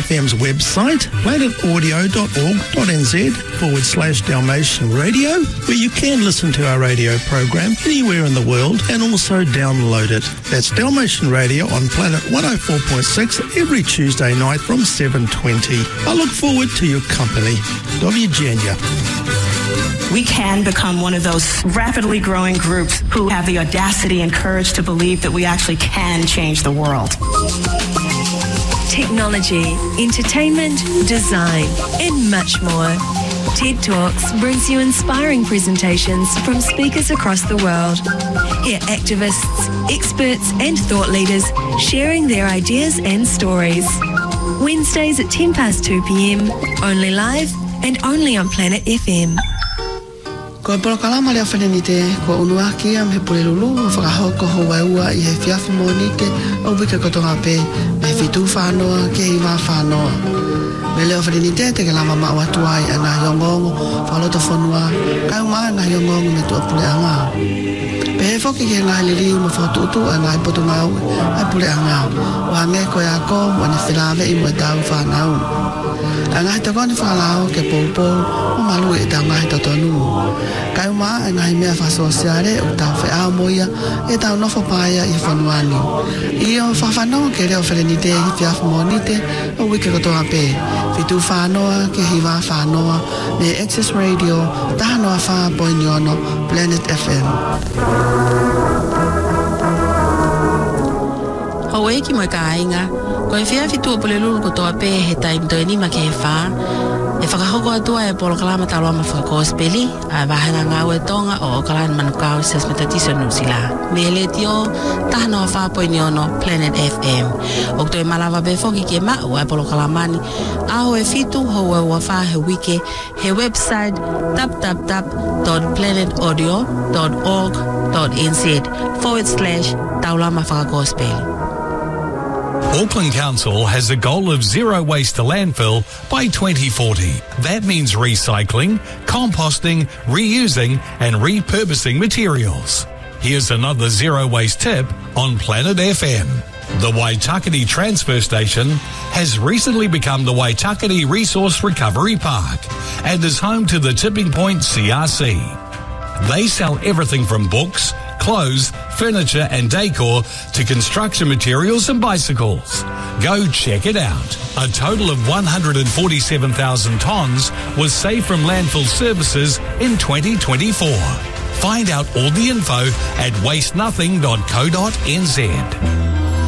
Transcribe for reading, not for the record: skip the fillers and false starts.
FM's website, planetaudio.org.nz/Dalmatian Radio, where you can listen to our radio program anywhere in the world and also download it. That's Dalmatian Radio on Planet 104.6 every Tuesday night from 7:20. I look forward to your company. Do Virginia. We can become one of those rapidly growing groups who have the audacity and courage to believe that we actually can change the world. Technology, entertainment, design, and much more. TED Talks brings you inspiring presentations from speakers across the world. Hear activists, experts, and thought leaders sharing their ideas and stories. Wednesdays at 2 p.m, only live and only on Planet FM. Ko polokalama lea whenenite, ko unua ki am he pulelulu, o whakahoko ho waua I he whiawhi monike, o wika kotonga pe, me fitu whanoa, ke hi wā whanoa. Me leo whenenite, te ke lama maa watuai, ana yongongo, whalota whanua, kau maa na yongongo me tua pule anga. Pe he whoki ke ngai liri, mo whatutu, ana I poto ngau, ai pule anga. O hange ko ya ko, wane whilawe I mo tau whanau. Angai te koni whalao ke poupo, o malu e tau ngai totonu. Kau maa e ngai mea whasosiare o tau wheao moia e tau nofo paia I whanuani. I o whawhanau ke reo wherenite I whiawhi monite o wike kotoa pe. Fitu whanoa ke hiwa whanoa me Access Radio, tahanoa wha poiniono, Planet FM. Hau ki mo ka ainga, ko e whia fitu o polelulu kotoa pe he taim toi ni ma ke he wha. E whakahoko atua e polokalama taloama whakakospeli, a wahanga ngau e tonga o Okalana Manukau Sas Metatiso Nusila. Me le tio, tahanoa whapoiniono, Planet FM. O toi malawa be whoki ke mau e polokalamani, aho e fitu ho e wafa he wike, he website www.planetaudio.org.nz/taulama whakakospeli. Auckland Council has a goal of zero waste to landfill by 2040. That means recycling, composting, reusing and repurposing materials. Here's another zero waste tip on Planet FM. The Waitakere Transfer Station has recently become the Waitakere Resource Recovery Park and is home to the Tipping Point CRC. They sell everything from books, clothes, furniture and decor to construction materials and bicycles. Go check it out. A total of 147,000 tonnes was saved from landfill services in 2024. Find out all the info at wastenothing.co.nz.